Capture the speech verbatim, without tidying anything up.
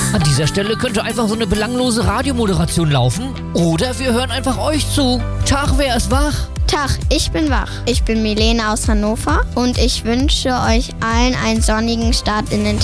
An dieser Stelle könnte einfach so eine belanglose Radiomoderation laufen. Oder wir hören einfach euch zu. Tag, wer ist wach? Tag, ich bin wach. Ich bin Milene aus Hannover und ich wünsche euch allen einen sonnigen Start in den Tag.